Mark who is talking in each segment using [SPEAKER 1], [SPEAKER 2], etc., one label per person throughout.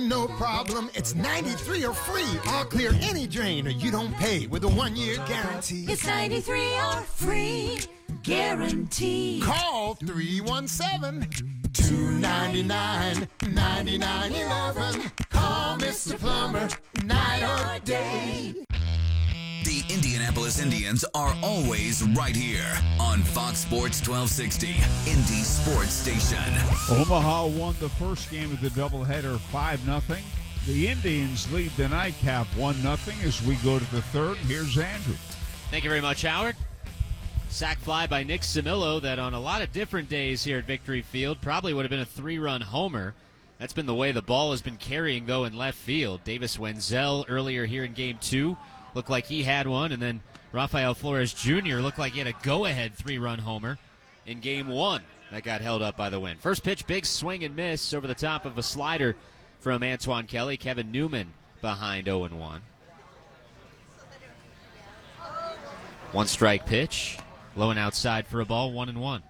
[SPEAKER 1] no problem. It's 93 or free. I'll clear any drain or you don't pay with a 1-year guarantee.
[SPEAKER 2] It's 93 or free guarantee.
[SPEAKER 1] Call 317-299-9911. Call Mr. Plumber, night or day.
[SPEAKER 3] The Indianapolis Indians are always right here on Fox Sports 1260, Indy Sports Station.
[SPEAKER 4] Omaha won the first game of the doubleheader 5-0. The Indians lead the nightcap 1-0 as we go to the third. Here's Andrew.
[SPEAKER 5] Thank you very much, Howard. Sack fly by Nick Simillo that on a lot of different days here at Victory Field probably would have been a 3-run homer. That's been the way the ball has been carrying, though, in left field. Davis Wenzel earlier here in Game 2 looked like he had one, and then Rafael Flores Jr. looked like he had a go-ahead 3-run homer in Game 1 that got held up by the wind. First pitch, big swing and miss over the top of a slider from Antoine Kelly. Kevin Newman behind 0-1. One strike pitch, low and outside for a ball, 1-1.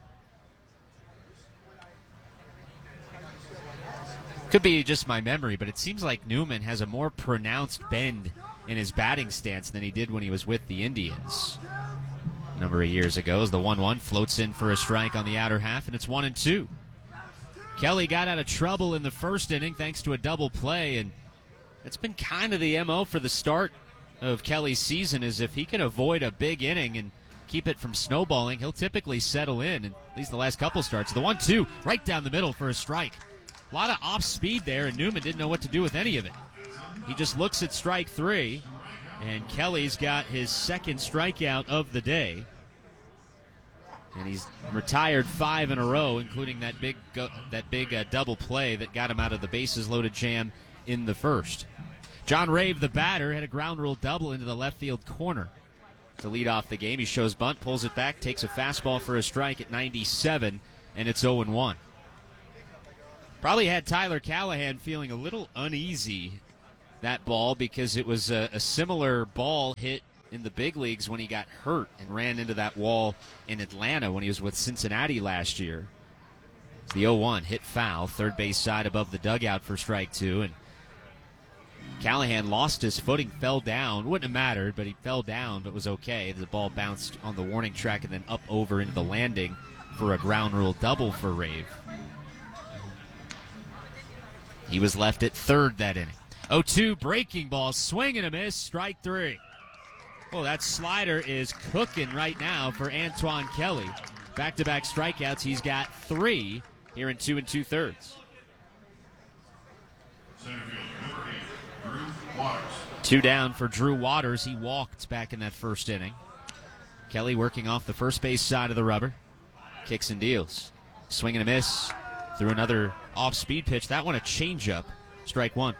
[SPEAKER 5] Could be just my memory, but it seems like Newman has a more pronounced bend in his batting stance than he did when he was with the Indians a number of years ago. As the 1-1 floats in for a strike on the outer half, and it's 1-2. Kelly got out of trouble in the first inning thanks to a double play, and it's been kind of the MO for the start of Kelly's season, is if he can avoid a big inning and keep it from snowballing, he'll typically settle in, and at least the last couple starts. The 1-2 right down the middle for a strike. A lot of off speed there, and Newman didn't know what to do with any of it. He just looks at strike 3, and Kelly's got his second strikeout of the day. And he's retired 5 in a row, including that big double play that got him out of the bases-loaded jam in the first. John Rave, the batter, had a ground rule double into the left field corner to lead off the game. He shows bunt, pulls it back, takes a fastball for a strike at 97, and it's 0-1. Probably had Tyler Callahan feeling a little uneasy, that ball, because it was a similar ball hit in the big leagues when he got hurt and ran into that wall in Atlanta when he was with Cincinnati last year. It's the 0-1 hit foul, third base side above the dugout for strike 2, and Callahan lost his footing, fell down. Wouldn't have mattered, but he fell down, but was okay. The ball bounced on the warning track and then up over into the landing for a ground rule double for Rave. He was left at third that inning. 0-2 breaking ball, swing and a miss, strike 3. Well, that slider is cooking right now for Antoine Kelly. Back-to-back strikeouts. He's got 3 here in 2 2/3. Two down for Drew Waters. He walked back in that first inning. Kelly working off the first base side of the rubber. Kicks and deals. Swing and a miss. Threw another off-speed pitch. That one a changeup. Strike 1.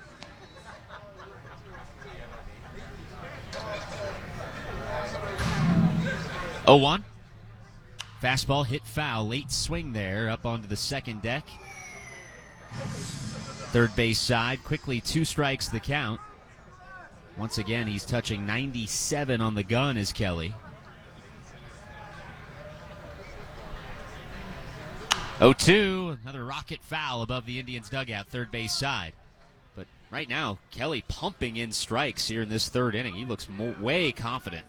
[SPEAKER 5] Oh, 1. Fastball hit foul. Late swing there up onto the second deck. Third base side. Quickly 2 strikes the count. Once again, he's touching 97 on the gun as Kelly. 0-2, another rocket foul above the Indians' dugout, third base side. But right now, Kelly pumping in strikes here in this third inning. He looks way confident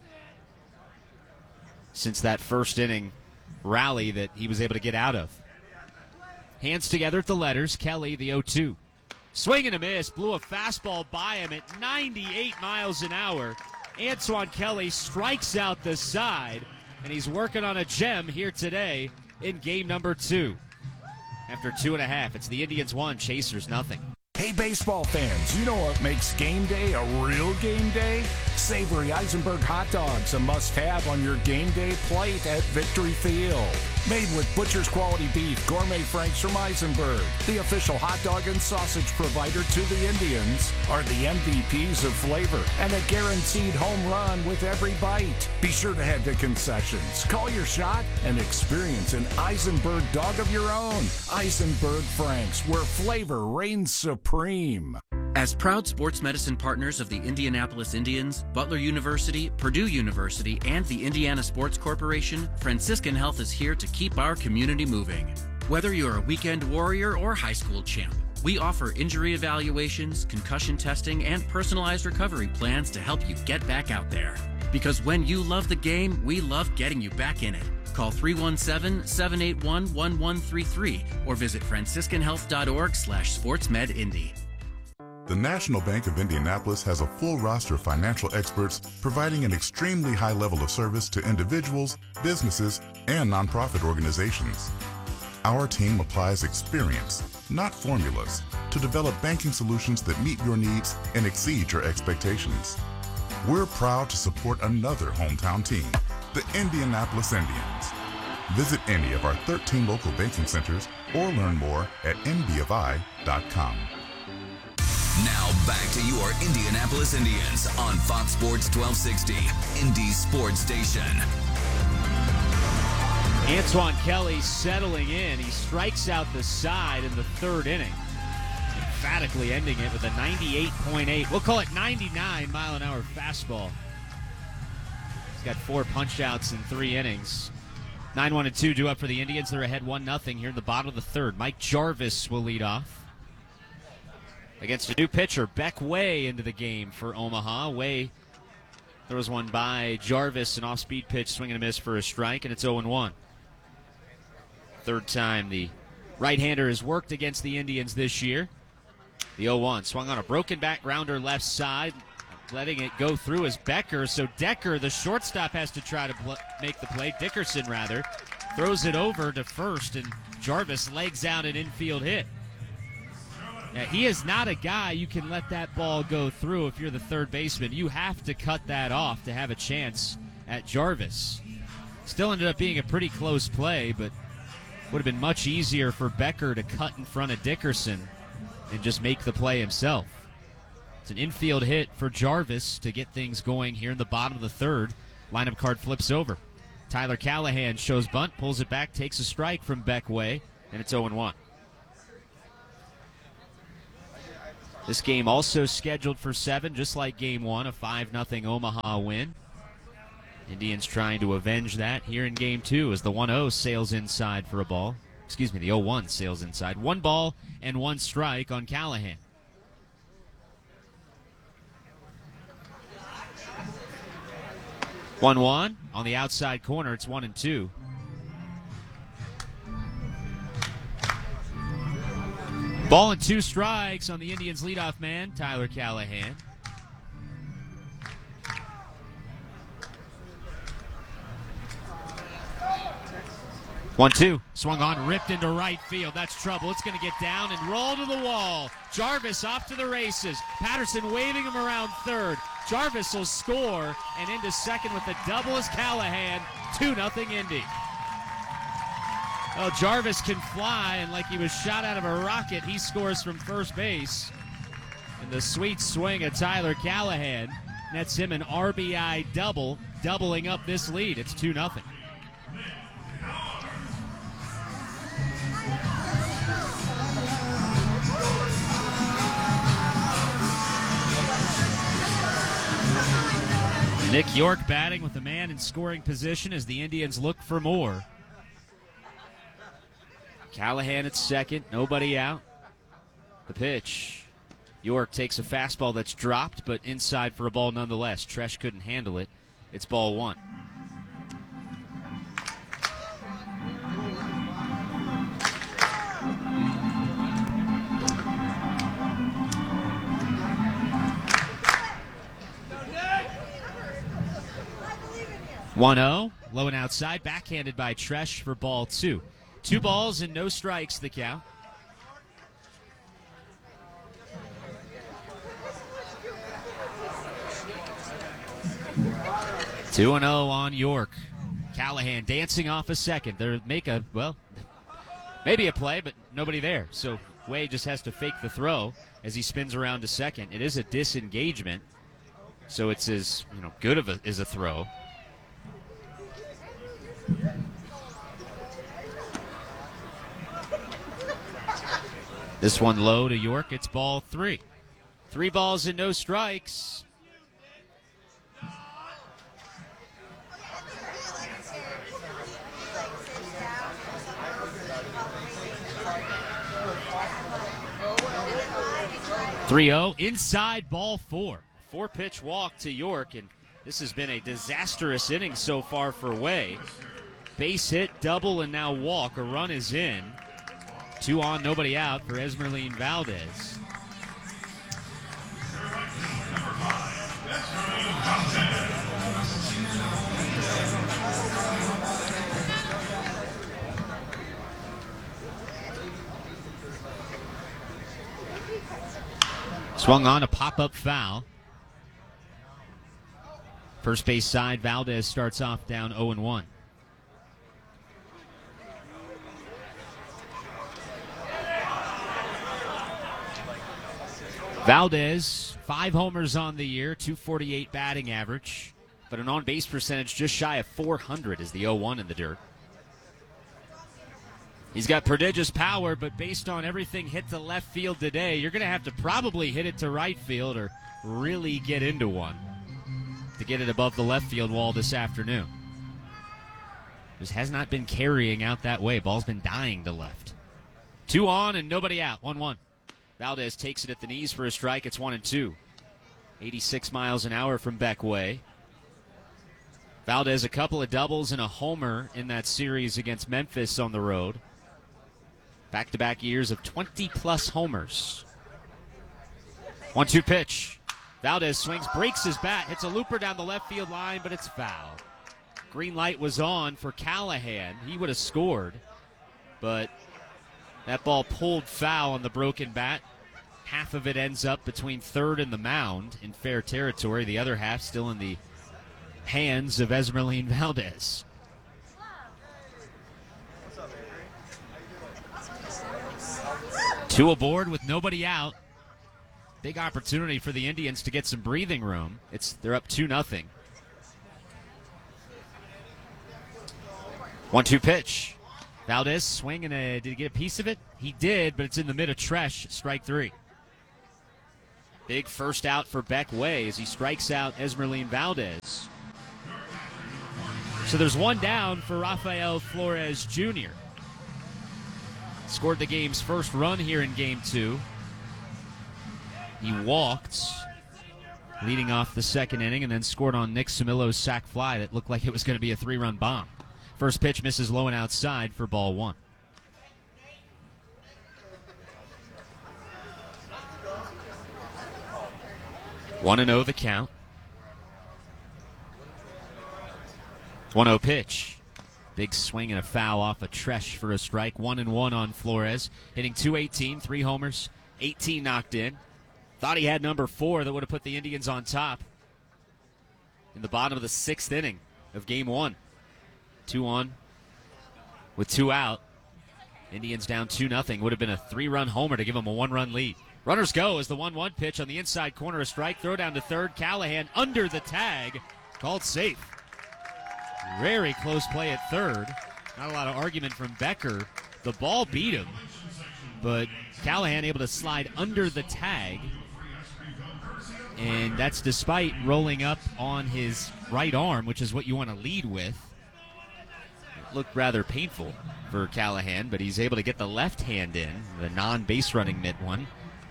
[SPEAKER 5] since that first inning rally that he was able to get out of. Hands together at the letters. Kelly, the 0-2. Swing and a miss, blew a fastball by him at 98 miles an hour. Antoine Kelly strikes out the side, and he's working on a gem here today in game number 2. After 2.5, it's the Indians 1, Chasers nothing.
[SPEAKER 6] Hey, baseball fans, you know what makes game day a real game day? Savory Eisenberg hot dogs, a must-have on your game day plate at Victory Field. Made with butcher's quality beef, gourmet franks from Eisenberg. The official hot dog and sausage provider to the Indians are the MVPs of flavor and a guaranteed home run with every bite. Be sure to head to concessions, call your shot, and experience an Eisenberg dog of your own. Eisenberg Franks, where flavor reigns supreme.
[SPEAKER 7] As proud sports medicine partners of the Indianapolis Indians, Butler University, Purdue University, and the Indiana Sports Corporation, Franciscan Health is here to keep our community moving. Whether you're a weekend warrior or high school champ, We offer injury evaluations, concussion testing, and personalized recovery plans to help you get back out there. Because when you love the game, we love getting you back in it. Call 317-781-1133 or visit franciscanhealth.org/sportsmedindy.
[SPEAKER 8] The National Bank of Indianapolis has a full roster of financial experts providing an extremely high level of service to individuals, businesses, and nonprofit organizations. Our team applies experience, not formulas, to develop banking solutions that meet your needs and exceed your expectations. We're proud to support another hometown team, the Indianapolis Indians. Visit any of our 13 local banking centers or learn more at nbofI.com.
[SPEAKER 3] Now back to your Indianapolis Indians on Fox Sports 1260, Indy Sports Station.
[SPEAKER 5] Antoine Kelly settling in. He strikes out the side in the third inning, emphatically ending it with a 98.8, we'll call it 99 mile-an-hour fastball. He's got 4 punch-outs in 3 innings. 9-1-2 due up for the Indians. They're ahead 1-0 here in the bottom of the third. Mike Jarvis will lead off against a new pitcher, Beck Way, into the game for Omaha. Way throws one by Jarvis, an off-speed pitch, swing and a miss for a strike, and it's 0-1. Third time the right-hander has worked against the Indians this year. The 0-1 swung on a broken back grounder left side, letting it go through as Becker. So Decker, the shortstop, has to try to make the play. Dickerson, rather, throws it over to first, and Jarvis legs out an infield hit. Now, he is not a guy you can let that ball go through if you're the third baseman. You have to cut that off to have a chance at Jarvis. Still ended up being a pretty close play, but would have been much easier for Becker to cut in front of Dickerson and just make the play himself. It's an infield hit for Jarvis to get things going here in the bottom of the third. Lineup card flips over. Tyler Callahan shows bunt, pulls it back, takes a strike from Beck Way, and it's 0-1. This game also scheduled for 7, just like Game 1, a 5-0 Omaha win. Indians trying to avenge that here in Game 2 as the 1-0 sails inside for a ball. Excuse me, the 0-1 sails inside. 1 ball and 1 strike on Callahan. One on the outside corner. It's 1-2. Ball and 2 strikes on the Indians' leadoff man, Tyler Callahan. One-two, swung on, ripped into right field. That's trouble. It's going to get down and roll to the wall. Jarvis off to the races. Patterson waving him around third. Jarvis will score, and into second with the double is Callahan. 2-0 Indy. Well, Jarvis can fly, and like he was shot out of a rocket, he scores from first base. And the sweet swing of Tyler Callahan nets him an RBI double, doubling up this lead. It's 2-0. Nick York batting with a man in scoring position as the Indians look for more. Callahan at second, nobody out. The pitch. York takes a fastball that's dropped, but inside for a ball nonetheless. Tresh couldn't handle it. It's ball 1. One-0, low and outside, backhanded by Tresh for ball 2. 2 balls and no strikes, the count. Two and 0 on York. Callahan dancing off a second. They make a, well, maybe a play, but nobody there. So Way just has to fake the throw as he spins around to second. It is a disengagement, so it's as good of a throw. This one low to York. It's ball 3. 3 balls and no strikes. 3-0, inside ball 4. 4-pitch walk to York, and this has been a disastrous inning so far for Way. Base hit, double, and now walk. A run is in. 2 on, nobody out for Esmeralyn Valdez. Swung on a pop-up foul. First base side, Valdez starts off down 0-1. Valdez, 5 homers on the year, 248 batting average, but an on-base percentage just shy of 400 is the 0-1 in the dirt. He's got prodigious power, but based on everything hit to left field today, you're going to have to probably hit it to right field or really get into one to get it above the left field wall this afternoon. Just has not been carrying out that way. Ball's been dying to left. 2 on and nobody out. 1-1. Valdez takes it at the knees for a strike. It's 1-2. 86 miles an hour from Beck Way. Valdez, a couple of doubles and a homer in that series against Memphis on the road. Back-to-back years of 20-plus homers. 1-2 pitch. Valdez swings, breaks his bat, hits a looper down the left field line, but it's foul. Green light was on for Callahan. He would have scored, but that ball pulled foul on the broken bat. Half of it ends up between third and the mound in fair territory. The other half still in the hands of Esmeralyn Valdez. Two aboard with nobody out. Big opportunity for the Indians to get some breathing room. They're up 2-0. 1-2 pitch. Valdez swinging. Did he get a piece of it? He did, but it's in the mid of Tresh. Strike 3. Big first out for Beck Way as he strikes out Esmeralyn Valdez. So there's one down for Rafael Flores Jr. Scored the game's first run here in Game 2. He walked, leading off the second inning, and then scored on Nick Samillo's sac fly that looked like it was going to be a 3-run bomb. First pitch misses low and outside for ball 1. One and 0 the count. 1-0 pitch. Big swing and a foul off a Tresh for a strike. 1-1 on Flores. Hitting .218, 3 homers, 18 knocked in. Thought he had number 4 that would have put the Indians on top in the bottom of the 6th inning of Game 1. 2 on with 2 out. Indians down 2-0. Would have been a 3-run homer to give them a 1-run lead. Runners go as the 1-1 pitch on the inside corner, a strike. Throw down to third. Callahan under the tag. Called safe. Very close play at third. Not a lot of argument from Becker. The ball beat him, but Callahan able to slide under the tag. And that's despite rolling up on his right arm, which is what you want to lead with. It looked rather painful for Callahan, but he's able to get the left hand in, the non-base running mitt one.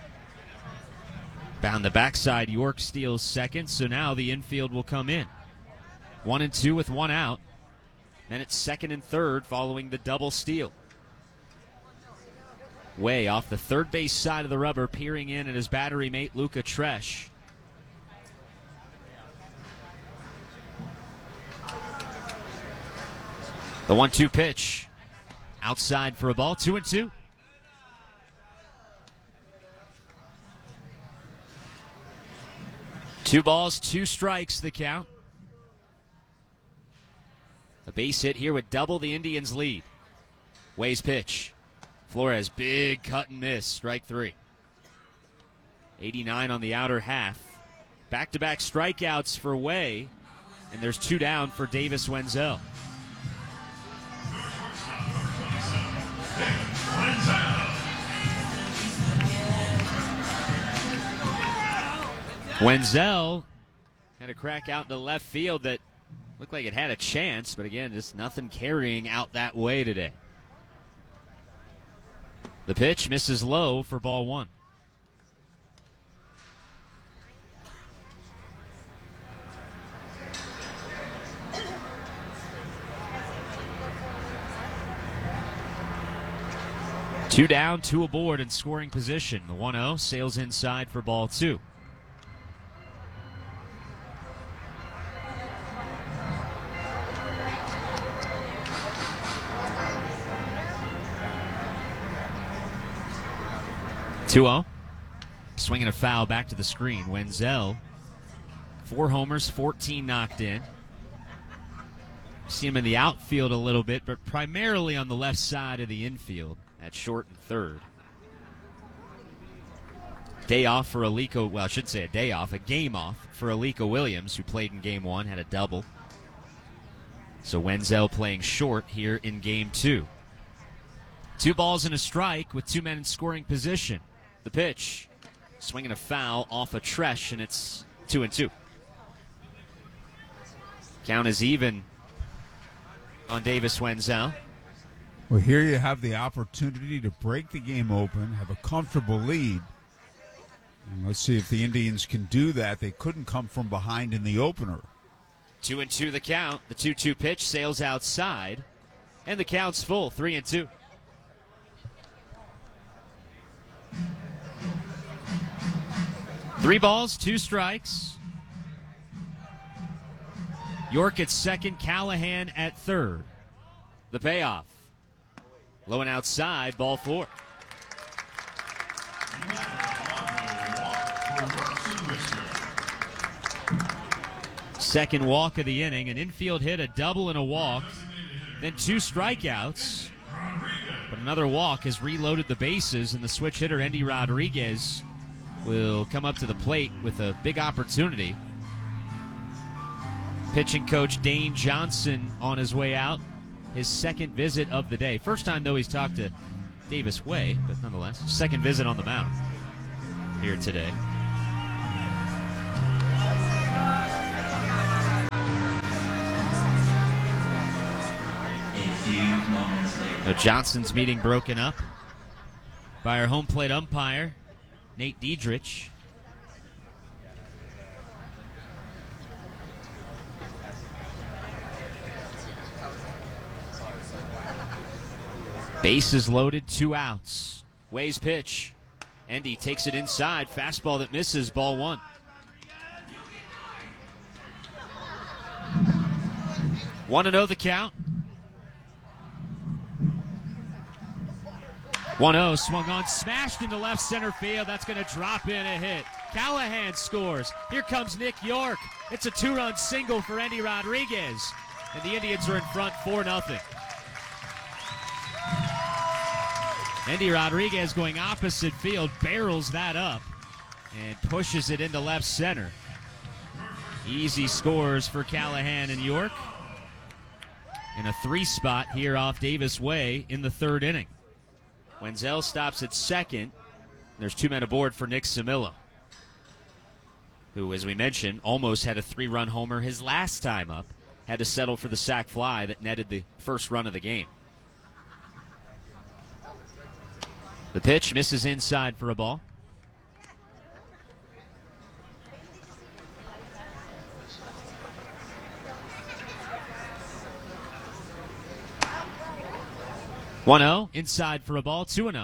[SPEAKER 5] Down the backside, York steals second, so now the infield will come in. 1-2 with 1 out. Then it's second and third following the double steal. Way off the third base side of the rubber, peering in at his battery mate, Luca Tresh. The 1-2 pitch. Outside for a ball, 2-2. Two balls, 2 strikes, the count. A base hit here would double the Indians' lead. Way's pitch. Flores, big cut and miss, strike 3. 89 on the outer half. Back-to-back strikeouts for Way, and there's 2 down for Davis Wenzel. Wenzel had a crack out into left field that looked like it had a chance, but again, just nothing carrying out that way today. The pitch misses low for ball 1. Two down, two aboard in scoring position. The 1-0 sails inside for ball two. Swinging a foul back to the screen. Wenzel, 4 homers, 14 knocked in. See him in the outfield a little bit, but primarily on the left side of the infield at short and third. Day off for Aliko, well, I should say a day off, a game off for Aliko Williams, who played in game 1, had a double. So Wenzel playing short here in game 2. 2 balls and a strike with 2 men in scoring position. The pitch, swinging a foul off a Tresh, and it's 2-2. Count is even on Davis Wenzel.
[SPEAKER 4] Well, here you have the opportunity to break the game open, have a comfortable lead. And let's see if the Indians can do that. They couldn't come from behind in the opener.
[SPEAKER 5] 2-2 the count. The 2-2 pitch sails outside, and the count's full, 3-2. Three balls, 2 strikes. York at second, Callahan at third. The payoff. Low and outside, ball 4. Second walk of the inning, an infield hit, a double and a walk, then 2 strikeouts. But another walk has reloaded the bases, and the switch hitter, Endy Rodriguez, will come up to the plate with a big opportunity. Pitching coach Dane Johnson on his way out. His second visit of the day. First time, though, he's talked to Davis Way, but nonetheless, second visit on the mound here today. So Johnson's meeting broken up by our home plate umpire, Nate Diedrich. Bases loaded, 2 outs. Way's pitch. Endy takes it inside. Fastball that misses, ball 1. One to know the count. 1-0, swung on, smashed into left center field. That's going to drop in a hit. Callahan scores. Here comes Nick York. It's a 2-run single for Endy Rodriguez. And the Indians are in front 4-0. Endy Rodriguez going opposite field, barrels that up and pushes it into left center. Easy scores for Callahan and York. And a 3 spot here off Davis Way in the 3rd inning. Wenzel stops at second. There's 2 men aboard for Nick Simillo, who, as we mentioned, almost had a 3-run homer his last time up. Had to settle for the sac fly that netted the first run of the game. The pitch misses inside for a ball. One-0, inside for a ball, 2-0.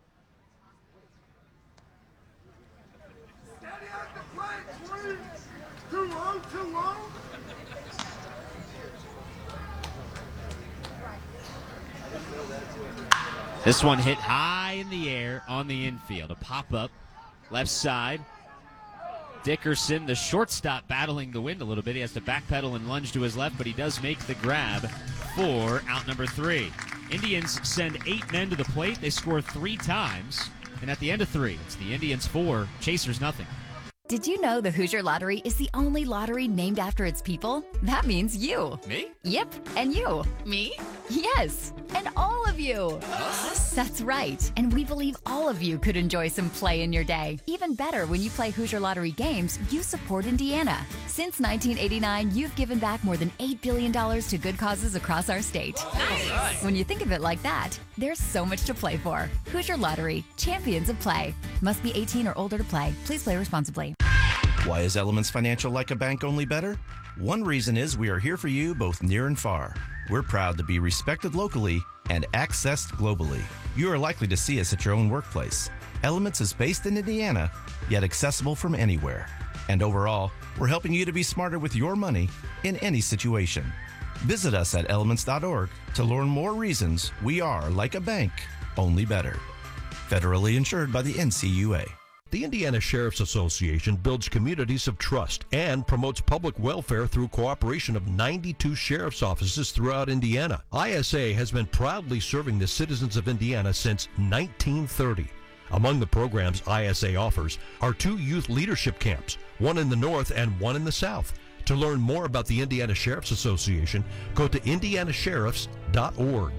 [SPEAKER 5] This one hit high in the air on the infield. A pop-up, left side. Dickerson, the shortstop, battling the wind a little bit. He has to backpedal and lunge to his left, but he does make the grab for out number 3. Indians send 8 men to the plate. They score 3 times. And at the end of 3, it's the Indians 4, Chasers nothing.
[SPEAKER 9] Did you know the Hoosier Lottery is the only lottery named after its people? That means you.
[SPEAKER 5] Me?
[SPEAKER 9] Yep, and you.
[SPEAKER 2] Me?
[SPEAKER 9] Yes, and all of you.
[SPEAKER 2] Us?
[SPEAKER 9] That's right, and we believe all of you could enjoy some play in your day. Even better, when you play Hoosier Lottery games, you support Indiana. Since 1989, you've given back more than $8 billion to good causes across our state.
[SPEAKER 2] Nice.
[SPEAKER 9] When you think of it like that, there's so much to play for. Hoosier Lottery, champions of play. Must be 18 or older to play. Please play responsibly.
[SPEAKER 10] Why is Elements Financial like a bank, only better? One reason is we are here for you both near and far. We're proud to be respected locally and accessed globally. You are likely to see us at your own workplace. Elements is based in Indiana, yet accessible from anywhere. And overall, we're helping you to be smarter with your money in any situation. Visit us at elements.org to learn more reasons we are like a bank, only better. Federally insured by the NCUA.
[SPEAKER 11] The Indiana Sheriff's Association builds communities of trust and promotes public welfare through cooperation of 92 sheriff's offices throughout Indiana. ISA has been proudly serving the citizens of Indiana since 1930. Among the programs ISA offers are 2 youth leadership camps, one in the north and one in the south. To learn more about the Indiana Sheriff's Association, go to indianasheriffs.org.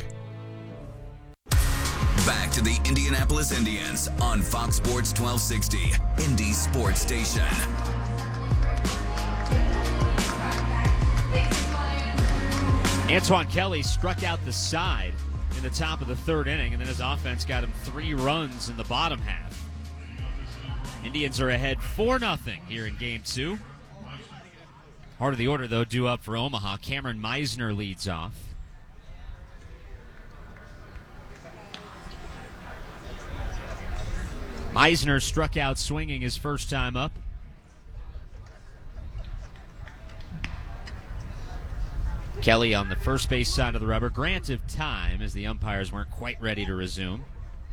[SPEAKER 3] Back to the Indianapolis Indians on Fox Sports 1260, Indy Sports Station.
[SPEAKER 5] Antoine Kelly struck out the side in the top of the 3rd inning, and then his offense got him 3 runs in the bottom half. Indians are ahead 4-0 here in Game 2. Heart of the order, though, due up for Omaha. Cameron Meisner leads off. Meisner struck out swinging his first time up. Kelly on the first base side of the rubber. Grant of time as the umpires weren't quite ready to resume.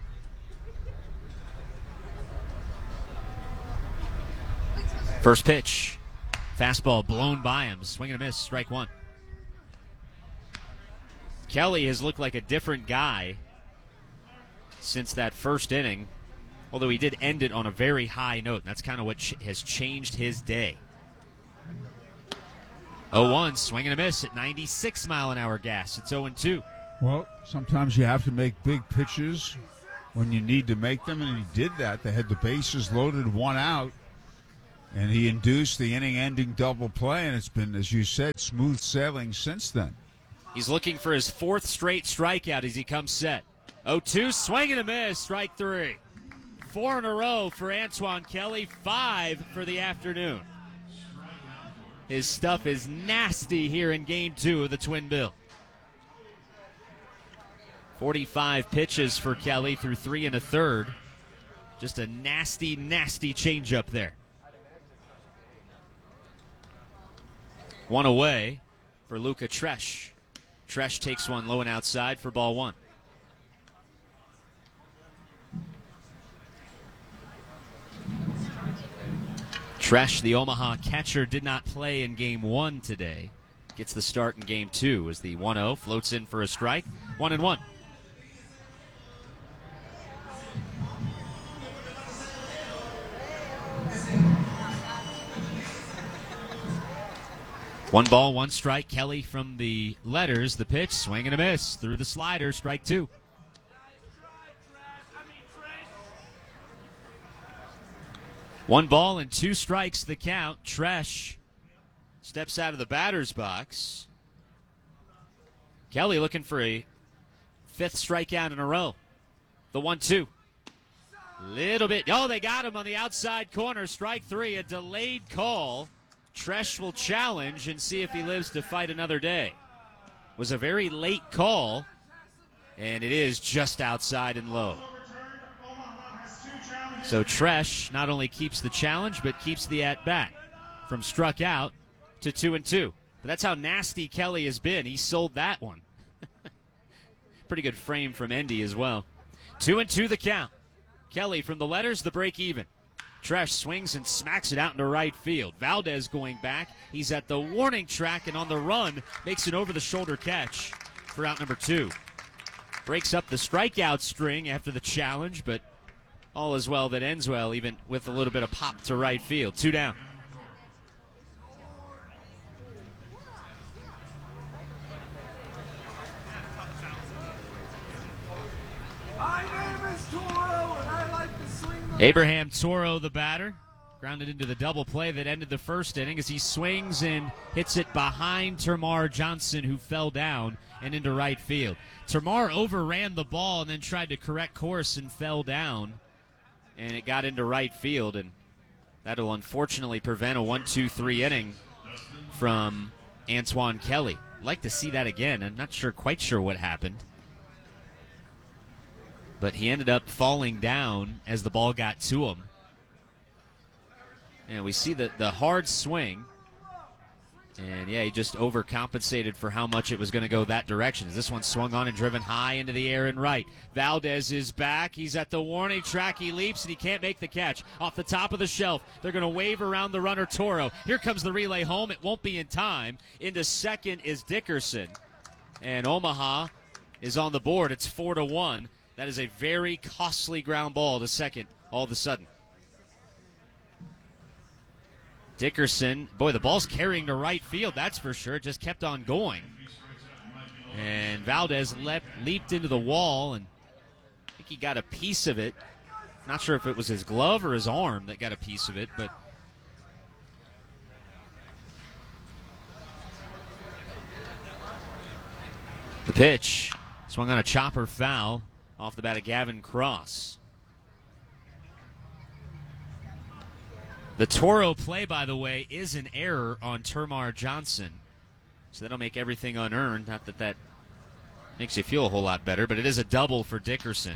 [SPEAKER 5] First pitch. Fastball blown by him. Swing and a miss. Strike 1. Kelly has looked like a different guy since that first inning, although he did end it on a very high note. And that's kind of what has changed his day. 0-1, swing and a miss at 96-mile-an-hour gas. It's 0-2.
[SPEAKER 4] Well, sometimes you have to make big pitches when you need to make them, and he did that. They had the bases loaded, 1 out, and he induced the inning-ending double play, and it's been, as you said, smooth sailing since then.
[SPEAKER 5] He's looking for his 4th straight strikeout as he comes set. 0-2, swing and a miss, strike 3. 4 in a row for Antoine Kelly, 5 for the afternoon. His stuff is nasty here in Game 2 of the Twin Bill. 45 pitches for Kelly through 3 1/3. Just a nasty, nasty changeup there. 1 away for Luca Tresh. Tresh takes one low and outside for ball 1. Tresh, the Omaha catcher, did not play in Game 1 today. Gets the start in Game 2 as the 1-0 floats in for a strike. 1-1. One ball, 1 strike. Kelly from the letters. The pitch, swing and a miss. Through the slider, strike 2. One ball and 2 strikes the count. Tresh steps out of the batter's box. Kelly looking for a 5th strikeout in a row. The 1-2. Little bit. Oh, they got him on the outside corner. Strike 3, a delayed call. Tresh will challenge and see if he lives to fight another day. Was a very late call, and it is just outside and low. So Tresh not only keeps the challenge, but keeps the at-bat from struck out to 2-2. But that's how nasty Kelly has been. He sold that one. Pretty good frame from Endy as well. 2-2 the count. Kelly from the letters, the break even. Tresh swings and smacks it out into right field. Valdez going back. He's at the warning track and on the run makes an over-the-shoulder catch for out number 2. Breaks up the strikeout string after the challenge, but all is well that ends well, even with a little bit of pop to right field. 2 down.
[SPEAKER 12] My name is Toro, and I like to swing the...
[SPEAKER 5] Abraham Toro, the batter, grounded into the double play that ended the first inning as he swings and hits it behind Termar Johnson, who fell down and into right field. Termar overran the ball and then tried to correct course and fell down, and it got into right field, and That'll unfortunately prevent a 1-2-3 inning from Antoine Kelly. I'd like to see that again. I'm not quite sure what happened. But he ended up falling down as the ball got to him. And we see the hard swing. And, yeah, he just overcompensated for how much it was going to go that direction. As this one swung on and driven high into the air and right. Valdez is back. He's at the warning track. He leaps, and he can't make the catch. Off the top of the shelf, they're going to wave around the runner, Toro. Here comes the relay home. It won't be in time. Into second is Dickerson. And Omaha is on the board. It's 4-1. That is a very costly ground ball to second all of a sudden. Dickerson, boy, the ball's carrying to right field, that's for sure. It just kept on going. And Valdez leaped into the wall, and I think he got a piece of it. Not sure if it was his glove or his arm that got a piece of it, but the pitch swung on a chopper foul off the bat of Gavin Cross. The Toro play, by the way, is an error on Termarr Johnson. So that'll make everything unearned. Not that makes you feel a whole lot better, but it is a double for Dickerson.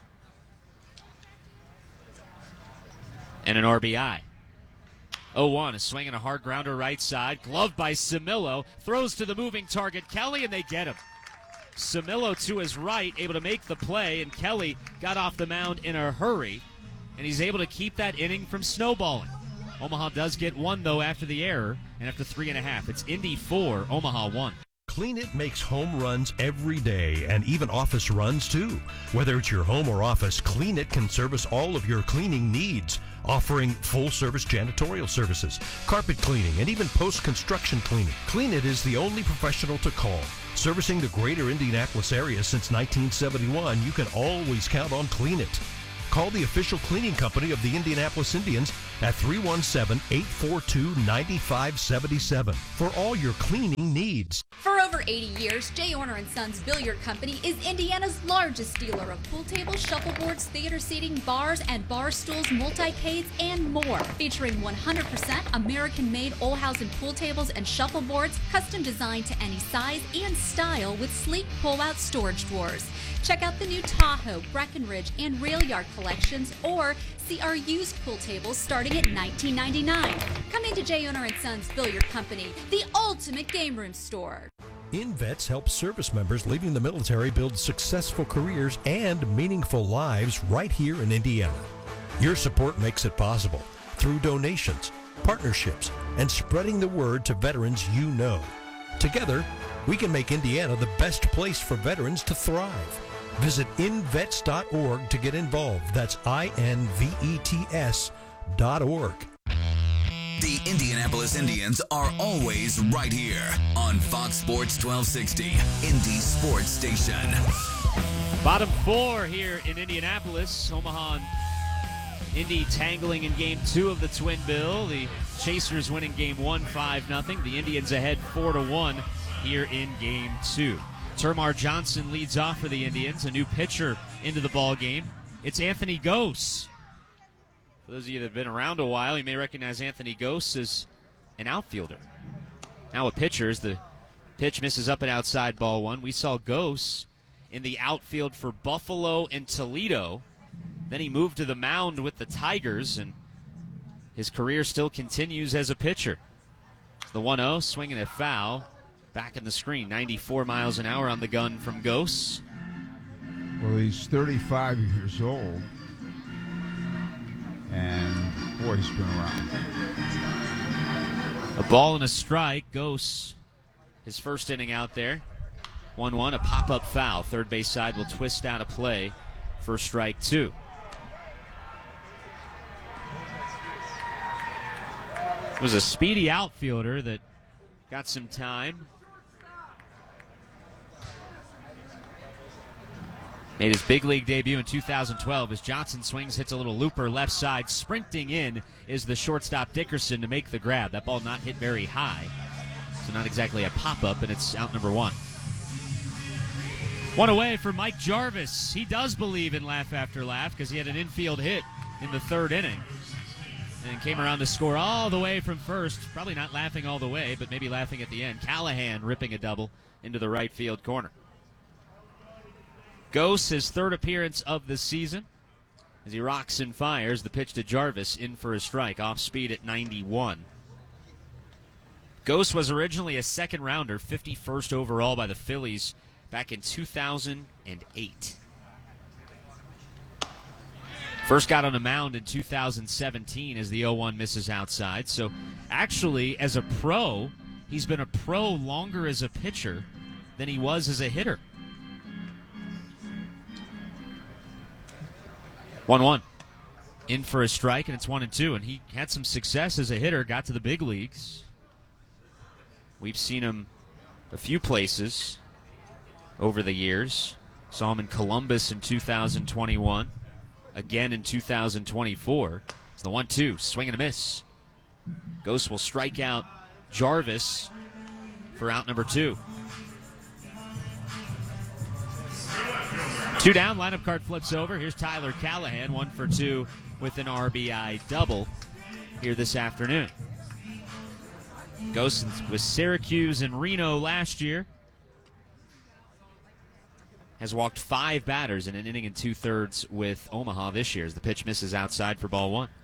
[SPEAKER 5] And an RBI. 0-1, a swing and a hard grounder right side. Gloved by Camilo. Throws to the moving target, Kelly, and they get him. Camilo to his right, able to make the play, and Kelly got off the mound in a hurry. And he's able to keep that inning from snowballing. Omaha does get one, though, after the error, and after 3.5. It's Indy 4, Omaha 1.
[SPEAKER 11] Clean It makes home runs every day and even office runs, too. Whether it's your home or office, Clean It can service all of your cleaning needs, offering full-service janitorial services, carpet cleaning, and even post-construction cleaning. Clean It is the only professional to call. Servicing the greater Indianapolis area since 1971, you can always count on Clean It. Call the official cleaning company of the Indianapolis Indians at 317-842-9577 for all your cleaning needs.
[SPEAKER 13] For over 80 years, J. Orner & Sons Billiard Company is Indiana's largest dealer of pool tables, shuffleboards, theater seating, bars and bar stools, multicades, and more. Featuring 100% American-made Olhausen pool tables and shuffleboards, custom designed to any size and style with sleek pull-out storage drawers. Check out the new Tahoe, Breckenridge, and Rail Yard collections, or see our used pool tables starting at $19.99. Come into J. Orner & Sons Billiard Company, the ultimate game room store.
[SPEAKER 11] InVets helps service members leaving the military build successful careers and meaningful lives right here in Indiana. Your support makes it possible through donations, partnerships, and spreading the word to veterans you know. Together, we can make Indiana the best place for veterans to thrive. Visit invets.org to get involved. That's INVETS.org.
[SPEAKER 3] The Indianapolis Indians are always right here on Fox Sports 1260, Indy Sports Station.
[SPEAKER 5] Bottom 4 here in Indianapolis. Omaha and Indy tangling in Game 2 of the Twin Bill. The Chasers winning Game 1 5-0. The Indians ahead 4-1 here in Game 2. Termarr Johnson leads off for the Indians. A new pitcher into the ball game. It's Anthony Gose. For those of you that have been around a while, you may recognize Anthony Gose as an outfielder. Now a pitcher, as the pitch misses up and outside, ball one. We saw Gose in the outfield for Buffalo and Toledo. Then he moved to the mound with the Tigers, and his career still continues as a pitcher. The 1-0, swinging a foul. Back in the screen, 94 miles an hour on the gun from Gose.
[SPEAKER 4] Well, he's 35 years old. And, boy, he's been around.
[SPEAKER 5] A ball and a strike. Gose, his first inning out there. 1-1, a pop-up foul. Third base side will twist out a play for strike 2. It was a speedy outfielder that got some time. Made his big league debut in 2012 as Johnson swings, hits a little looper left side. Sprinting in is the shortstop Dickerson to make the grab. That ball not hit very high, so not exactly a pop-up, and it's out number 1. One away for Mike Jarvis. He does believe in laugh after laugh because he had an infield hit in the third inning. and came around to score all the way from first. Probably not laughing all the way, but maybe laughing at the end. Callahan ripping a double into the right field corner. Gose, his third appearance of the season, as he rocks and fires. The pitch to Jarvis, in for a strike, off speed at 91. Gose was originally a second rounder, 51st overall by the Phillies back in 2008. First got on a mound in 2017 as the 0-1 misses outside. So actually, as a pro, he's been a pro longer as a pitcher than he was as a hitter. 1-1. In for a strike, and it's 1-2. And he had some success as a hitter, got to the big leagues. We've seen him a few places over the years. Saw him in Columbus in 2021. Again in 2024. It's the 1-2. Swing and a miss. Gose will strike out Jarvis for out number 2. 2 down. Lineup card flips over. Here's Tyler Callahan, 1 for 2 with an RBI double here this afternoon. Gose with Syracuse and Reno last year. Has walked 5 batters in an inning and 2/3 with Omaha this year as the pitch misses outside for ball 1.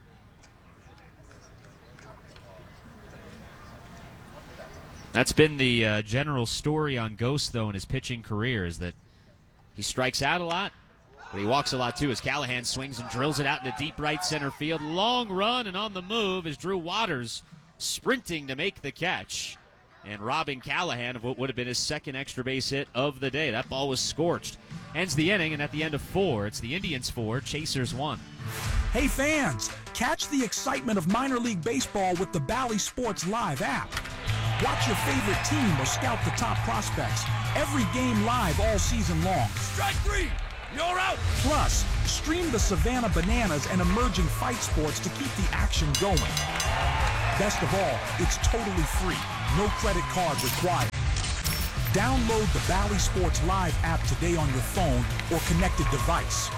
[SPEAKER 5] That's been the general story on Gose, though, in his pitching career, is that he strikes out a lot, but he walks a lot, too, as Callahan swings and drills it out into deep right center field. Long run, and on the move is Drew Waters sprinting to make the catch and robbing Callahan of what would have been his second extra base hit of the day. That ball was scorched. Ends the inning, and at the end of 4, it's the Indians 4, Chasers 1.
[SPEAKER 14] Hey fans, catch the excitement of minor league baseball with the Bally Sports Live app. Watch your favorite team or scout the top prospects. Every game live all season long.
[SPEAKER 12] Strike 3! You're out!
[SPEAKER 14] Plus, stream the Savannah Bananas and emerging fight sports to keep the action going. Best of all, it's totally free. No credit card required. Download the Bally Sports Live app today on your phone or connected device.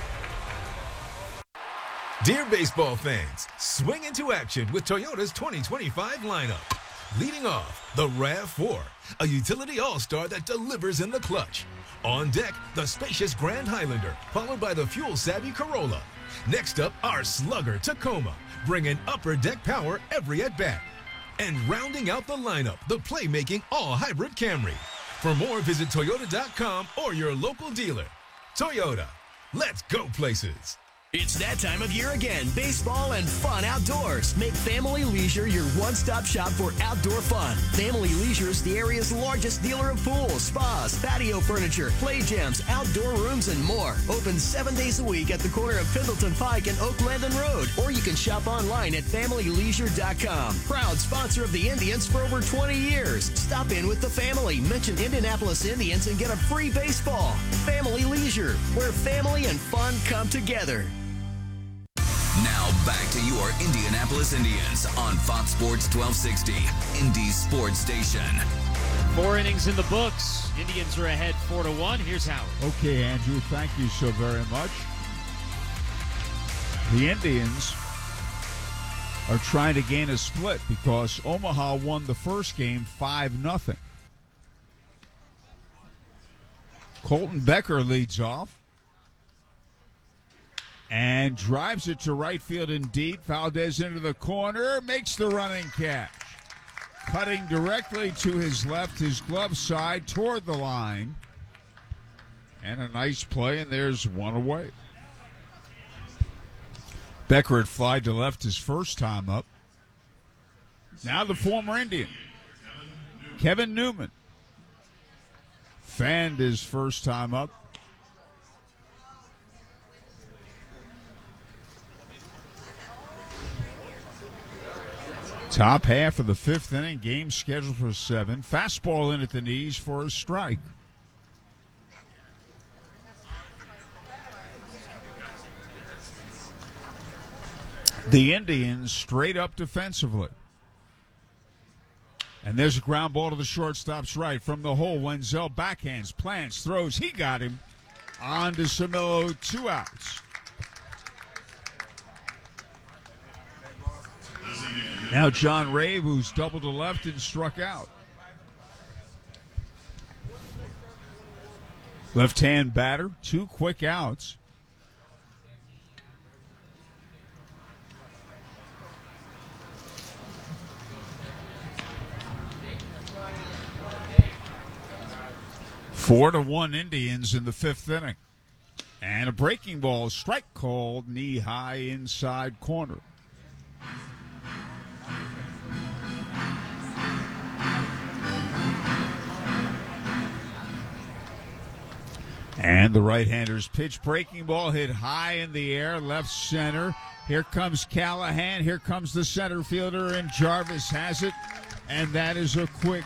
[SPEAKER 15] Dear baseball fans, swing into action with Toyota's 2025 lineup. Leading off, the RAV4, a utility all-star that delivers in the clutch. On deck, the spacious Grand Highlander, followed by the fuel-savvy Corolla. Next up, our slugger Tacoma, bringing upper deck power every at-bat. And rounding out the lineup, the playmaking all-hybrid Camry. For more, visit Toyota.com or your local dealer. Toyota, let's go places.
[SPEAKER 16] It's that time of year again. Baseball and fun outdoors. Make Family Leisure your one-stop shop for outdoor fun. Family Leisure is the area's largest dealer of pools, spas, patio furniture, play gyms, outdoor rooms, and more. Open 7 days a week at the corner of Pendleton Pike and Oak Landon Road. Or you can shop online at FamilyLeisure.com. Proud sponsor of the Indians for over 20 years. Stop in with the family. Mention Indianapolis Indians and get a free baseball. Family Leisure, where family and fun come together.
[SPEAKER 3] Now back to your Indianapolis Indians on Fox Sports 1260, Indy Sports Station.
[SPEAKER 5] 4 innings in the books. Indians are ahead 4-1. Here's Howard.
[SPEAKER 4] Okay, Andrew, thank you so very much. The Indians are trying to gain a split because Omaha won the first game 5-0. Colton Becker leads off and drives it to right field and deep. Valdez into the corner, makes the running catch. Cutting directly to his left, his glove side toward the line. And a nice play, and there's one away. Becker had flied to left his first time up. Now the former Indian, Kevin Newman, fanned his first time up. Top half of the 5th inning, game scheduled for 7. Fastball in at the knees for a strike. The Indians straight up defensively. And there's a ground ball to the shortstop's right from the hole. Wenzel backhands, plants, throws. He got him. On to Samillo, 2 outs. Now John Rave, who's doubled to left and struck out. Left-hand batter, 2 quick outs. Four to 1 Indians in the 5th inning. And a breaking ball, strike called, knee high inside corner. And the right-hander's pitch, breaking ball hit high in the air, left center. Here comes Callahan. Here comes the center fielder, and Jarvis has it. And that is a quick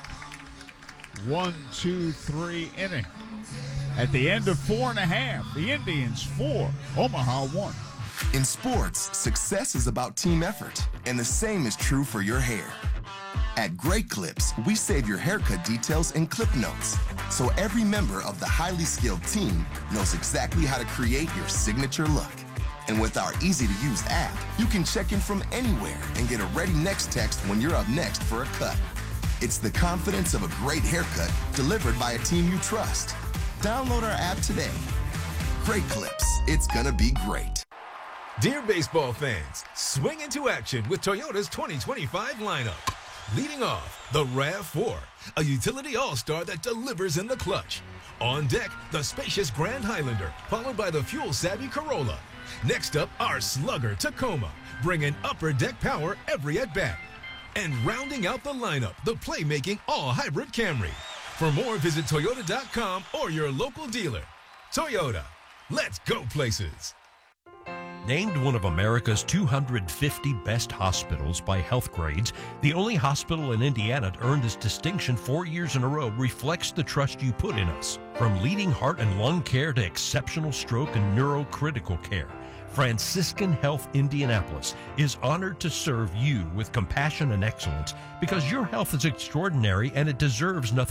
[SPEAKER 4] 1-2-3 inning. At the end of 4.5, the Indians 4, Omaha 1.
[SPEAKER 17] In sports, success is about team effort, and the same is true for your hair. At Great Clips, we save your haircut details in clip notes, so every member of the highly skilled team knows exactly how to create your signature look. And with our easy-to-use app, you can check in from anywhere and get a ready next text when you're up next for a cut. It's the confidence of a great haircut delivered by a team you trust. Download our app today. Great Clips. It's gonna be great.
[SPEAKER 15] Dear baseball fans, swing into action with Toyota's 2025 lineup. Leading off, the RAV4, a utility all-star that delivers in the clutch. On deck, the spacious Grand Highlander, followed by the fuel-savvy Corolla. Next up, our slugger Tacoma, bringing upper deck power every at-bat. And rounding out the lineup, the playmaking all-hybrid Camry. For more, visit Toyota.com or your local dealer. Toyota, let's go places.
[SPEAKER 11] Named one of America's 250 best hospitals by Healthgrades, the only hospital in Indiana to earn this distinction 4 years in a row reflects the trust you put in us. From leading heart and lung care to exceptional stroke and neurocritical care, Franciscan Health Indianapolis is honored to serve you with compassion and excellence because your health is extraordinary and it deserves nothing